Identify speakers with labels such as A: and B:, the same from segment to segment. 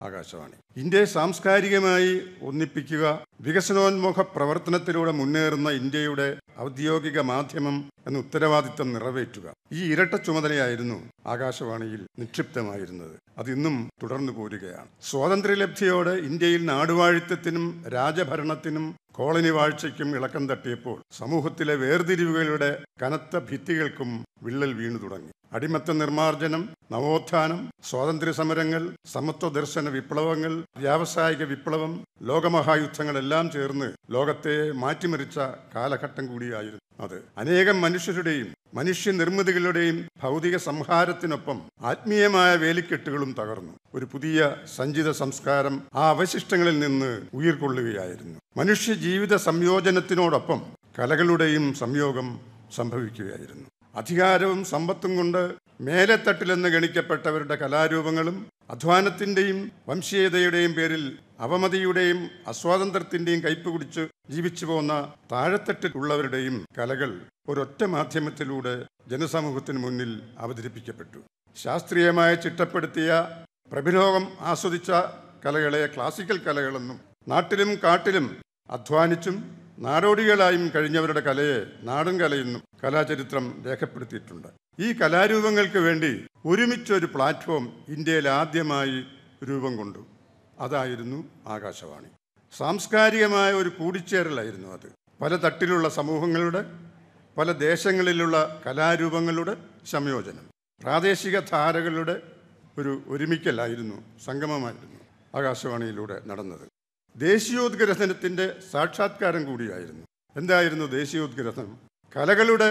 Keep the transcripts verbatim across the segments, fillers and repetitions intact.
A: ആകാശവാണി. ഇന്ത്യയെ സാംസ്കാരികമായി ഒന്നിപ്പിക്കുക, വികസനോന്മുഖ പ്രവർത്തനത്തിലൂടെ മുന്നേറുന്ന ഇന്ത്യയുടെ ഔദ്യോഗിക മാധ്യമം എന്ന ഉത്തരവാദിത്തം നിറവേറ്റുക, ഈ ഇരട്ട ചുമതലയായിരുന്നു ആകാശവാണിയിൽ നിക്ഷിപ്തമായിരുന്നത്. അതിന്നും തുടർന്നു പോരുകയാണ്. സ്വാതന്ത്ര്യലബ്ധിയോടെ ഇന്ത്യയിൽ നാടുവാഴിത്തത്തിനും രാജഭരണത്തിനും കോളനി വാഴ്ചയ്ക്കും ഇളക്കം തട്ടിയപ്പോൾ സമൂഹത്തിലെ വേർതിരിവുകളുടെ കനത്ത ഭിത്തികൾക്കും വിള്ളൽ വീണു തുടങ്ങി. അടിമത്ത നിർമ്മാർജ്ജനം, നവോത്ഥാനം, സ്വാതന്ത്ര്യ സമരങ്ങൾ, സമത്വ ദർശന വിപ്ലവങ്ങൾ, വ്യാവസായിക വിപ്ലവം, ലോകമഹായുദ്ധങ്ങളെല്ലാം ചേർന്ന് ലോകത്തെ മാറ്റിമറിച്ച കാലഘട്ടം കൂടിയായിരുന്നു അത്. അനേകം മനുഷ്യരുടെയും മനുഷ്യനിർമ്മിതികളുടെയും ഭൗതിക സംഹാരത്തിനൊപ്പം ആത്മീയമായ വേലിക്കെട്ടുകളും തകർന്നു. ഒരു പുതിയ സഞ്ചിത സംസ്കാരം ആ അവശിഷ്ടങ്ങളിൽ നിന്ന് ഉയിർകൊള്ളുകയായിരുന്നു. മനുഷ്യ ജീവിത സംയോജനത്തിനോടൊപ്പം കലകളുടെയും സംയോഗം സംഭവിക്കുകയായിരുന്നു. അധികാരവും സമ്പത്തും കൊണ്ട് മേലെത്തട്ടിലെന്ന് ഗണിക്കപ്പെട്ടവരുടെ കലാരൂപങ്ങളും അധ്വാനത്തിൻ്റെയും വംശീയതയുടെയും പേരിൽ അവമതിയുടെയും അസ്വാതന്ത്ര്യത്തിൻ്റെയും കയ്പ് കുടിച്ച് ജീവിച്ചു പോന്ന താഴെത്തട്ടിലുള്ളവരുടെയും കലകൾ ഒരൊറ്റ മാധ്യമത്തിലൂടെ ജനസമൂഹത്തിന് മുന്നിൽ അവതരിപ്പിക്കപ്പെട്ടു. ശാസ്ത്രീയമായി ചിട്ടപ്പെടുത്തിയ പ്രഭിലോകം ആസ്വദിച്ച കലകളെ ക്ലാസിക്കൽ കലകളെന്നും നാട്ടിലും കാട്ടിലും അധ്വാനിച്ചും നാടോടികളായും കഴിഞ്ഞവരുടെ കലയെ നാടൻ കലയെന്നും കലാചരിത്രം രേഖപ്പെടുത്തിയിട്ടുണ്ട്. ഈ കലാരൂപങ്ങൾക്ക് വേണ്ടി ഒരുമിച്ചൊരു പ്ലാറ്റ്ഫോം ഇന്ത്യയിൽ ആദ്യമായി രൂപം കൊണ്ടു. അതായിരുന്നു ആകാശവാണി. സാംസ്കാരികമായ ഒരു കൂടിച്ചേരലായിരുന്നു അത്. പല തട്ടിലുള്ള സമൂഹങ്ങളുടെ, പല ദേശങ്ങളിലുള്ള കലാരൂപങ്ങളുടെ സംയോജനം, പ്രാദേശിക ധാരകളുടെ ഒരു ഒരുമിക്കലായിരുന്നു, സംഗമമായിരുന്നു ആകാശവാണിയിലൂടെ നടന്നത്. ദേശീയോദ്ഗ്രഥനത്തിൻ്റെ സാക്ഷാത്കാരം കൂടിയായിരുന്നു. എന്തായിരുന്നു ദേശീയോദ്ഗ്രഥനം? കലകളുടെ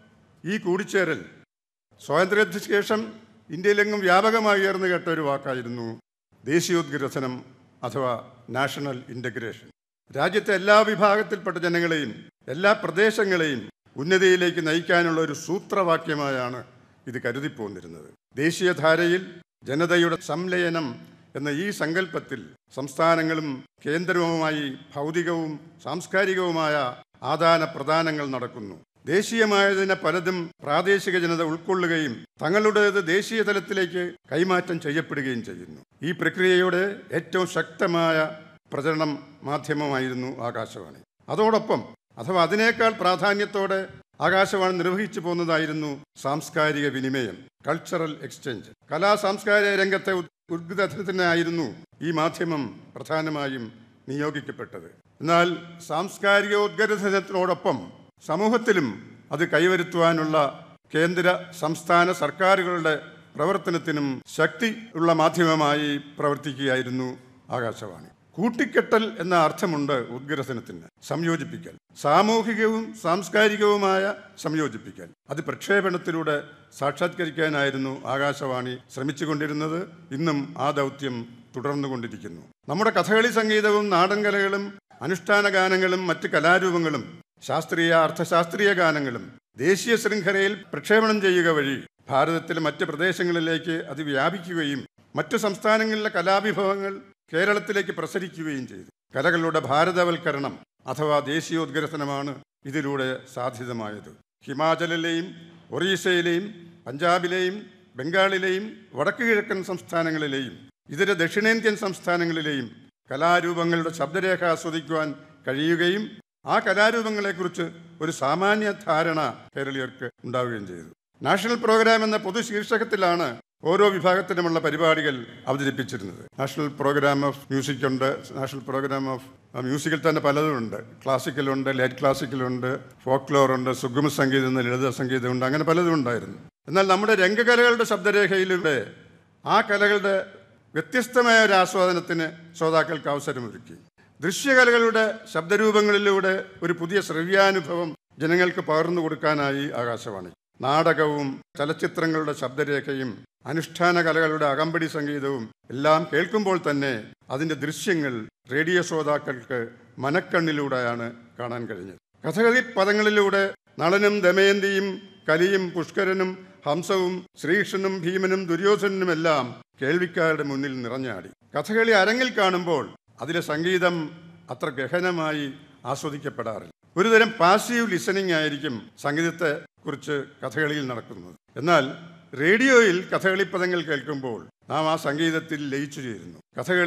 A: ഈ കൂടിച്ചേരൽ സ്വാതന്ത്ര്യത്തിന് ശേഷം ഇന്ത്യയിലെങ്ങും വ്യാപകമായി ഉയർന്നു കേട്ട ഒരു വാക്കായിരുന്നു ദേശീയോദ്ഗ്രഥനം അഥവാ നാഷണൽ ഇൻ്റഗ്രേഷൻ. രാജ്യത്തെ എല്ലാ വിഭാഗത്തിൽപ്പെട്ട ജനങ്ങളെയും എല്ലാ പ്രദേശങ്ങളെയും ഉന്നതിയിലേക്ക് നയിക്കാനുള്ള ഒരു സൂത്രവാക്യമായാണ് ഇത് കരുതിപ്പോന്നിരുന്നത്. ദേശീയധാരയിൽ ജനതയുടെ സംലയനം എന്ന ഈ സങ്കല്പത്തിൽ സംസ്ഥാനങ്ങളും കേന്ദ്രവുമായി ഭൗതികവും സാംസ്കാരികവുമായ ആദാന പ്രദാനങ്ങൾ നടക്കുന്നു. ദേശീയമായതിനെ പലതും പ്രാദേശിക ജനത ഉൾക്കൊള്ളുകയും തങ്ങളുടേത് ദേശീയ തലത്തിലേക്ക് കൈമാറ്റം ചെയ്യപ്പെടുകയും ചെയ്യുന്നു. ഈ പ്രക്രിയയുടെ ഏറ്റവും ശക്തമായ പ്രചരണം മാധ്യമമായിരുന്നു ആകാശവാണി. അതോടൊപ്പം അഥവാ അതിനേക്കാൾ പ്രാധാന്യത്തോടെ ആകാശവാണി നിർവഹിച്ചു പോകുന്നതായിരുന്നു സാംസ്കാരിക വിനിമയം, കൾച്ചറൽ എക്സ്ചേഞ്ച്. കലാ സാംസ്കാരിക രംഗത്തെ ഉദ്ഗ്രഥനത്തിനായിരുന്നു ഈ മാധ്യമം പ്രധാനമായും നിയോഗിക്കപ്പെട്ടത്. എന്നാൽ സാംസ്കാരികോദ്ഗ്രഥനത്തിനോടൊപ്പം സമൂഹത്തിലും അത് കൈവരുത്തുവാനുള്ള കേന്ദ്ര സംസ്ഥാന സർക്കാരുകളുടെ പ്രവർത്തനത്തിനും ശക്തി ഉള്ള മാധ്യമമായി പ്രവർത്തിക്കുകയായിരുന്നു ആകാശവാണി. കൂട്ടിക്കെട്ടൽ എന്ന അർത്ഥമുണ്ട് ഉദ്ഗ്രഥനത്തിന്. സംയോജിപ്പിക്കൽ, സാമൂഹികവും സാംസ്കാരികവുമായ സംയോജിപ്പിക്കൽ, അത് പ്രക്ഷേപണത്തിലൂടെ സാക്ഷാത്കരിക്കാനായിരുന്നു ആകാശവാണി ശ്രമിച്ചുകൊണ്ടിരുന്നത്. ഇന്നും ആ ദൗത്യം തുടർന്നുകൊണ്ടിരിക്കുന്നു. നമ്മുടെ കഥകളി സംഗീതവും നാടൻ കലകളും അനുഷ്ഠാന ഗാനങ്ങളും മറ്റ് കലാരൂപങ്ങളും ശാസ്ത്രീയ അർത്ഥശാസ്ത്രീയ ഗാനങ്ങളും ദേശീയ ശൃംഖലയിൽ പ്രക്ഷേപണം ചെയ്യുക വഴി ഭാരതത്തിലെ മറ്റ് പ്രദേശങ്ങളിലേക്ക് അത് വ്യാപിക്കുകയും മറ്റു സംസ്ഥാനങ്ങളിലെ കലാവിഭവങ്ങൾ കേരളത്തിലേക്ക് പ്രസരിക്കുകയും ചെയ്തു. കലകളുടെ ഭാരതവൽക്കരണം അഥവാ ദേശീയോദ്ഗ്രഥനമാണ് ഇതിലൂടെ സാധ്യതമായത്. ഹിമാചലിലെയും ഒറീസയിലെയും പഞ്ചാബിലെയും ബംഗാളിലെയും വടക്കു കിഴക്കൻ സംസ്ഥാനങ്ങളിലെയും ഇതര ദക്ഷിണേന്ത്യൻ സംസ്ഥാനങ്ങളിലെയും കലാരൂപങ്ങളുടെ ശബ്ദരേഖ ആസ്വദിക്കുവാൻ കഴിയുകയും ആ കലാരൂപങ്ങളെക്കുറിച്ച് ഒരു സാമാന്യ ധാരണ കേരളീയർക്ക് ഉണ്ടാവുകയും ചെയ്തു. നാഷണൽ പ്രോഗ്രാം എന്ന പൊതു ശീർഷകത്തിലാണ് ഓരോ വിഭാഗത്തിനുമുള്ള പരിപാടികൾ അവതരിപ്പിച്ചിരുന്നത്. നാഷണൽ പ്രോഗ്രാം ഓഫ് മ്യൂസിക് ഉണ്ട്, നാഷണൽ പ്രോഗ്രാം ഓഫ് മ്യൂസിക്കിൽ തന്നെ പലതുമുണ്ട്. ക്ലാസിക്കലുണ്ട്, ലൈറ്റ് ക്ലാസിക്കലുണ്ട്, ഫോക്ലോറുണ്ട്, സുഗമ സംഗീതം, ലളിത സംഗീതമുണ്ട്, അങ്ങനെ പലതും ഉണ്ടായിരുന്നു. എന്നാൽ നമ്മുടെ രംഗകലകളുടെ ശബ്ദരേഖയിലൂടെ ആ കലകളുടെ വ്യത്യസ്തമായ ഒരു ആസ്വാദനത്തിന് ശ്രോതാക്കൾക്ക് അവസരമൊരുക്കി. ദൃശ്യകലകളുടെ ശബ്ദരൂപങ്ങളിലൂടെ ഒരു പുതിയ ശ്രവ്യാനുഭവം ജനങ്ങൾക്ക് പകർന്നു കൊടുക്കാനായി ആകാശവാണി. നാടകവും ചലച്ചിത്രങ്ങളുടെ ശബ്ദരേഖയും അനുഷ്ഠാന കലകളുടെ അകമ്പടി സംഗീതവും എല്ലാം കേൾക്കുമ്പോൾ തന്നെ അതിൻ്റെ ദൃശ്യങ്ങൾ റേഡിയോ ശ്രോതാക്കൾക്ക് മനക്കണ്ണിലൂടെയാണ് കാണാൻ കഴിഞ്ഞത്. കഥകളി പദങ്ങളിലൂടെ നളനും ദമയന്തിയും കലിയും പുഷ്കരനും ഹംസവും ശ്രീകൃഷ്ണനും ഭീമനും ദുര്യോധനനുമെല്ലാം കേൾവിക്കാരുടെ മുന്നിൽ നിറഞ്ഞാടി. കഥകളി അരങ്ങിൽ കാണുമ്പോൾ അതിലെ സംഗീതം അത്ര ഗഹനമായി ആസ്വദിക്കപ്പെടാറില്ല. ഒരുതരം പാസീവ് ലിസണിംഗ് ആയിരിക്കും സംഗീതത്തെ കുറിച്ച് കഥകളിയിൽ നടക്കുന്നത്. എന്നാൽ റേഡിയോയിൽ കഥകളിപ്പദങ്ങൾ കേൾക്കുമ്പോൾ നാം ആ സംഗീതത്തിൽ ലയിച്ചു ചേരുന്നു. കഥകളി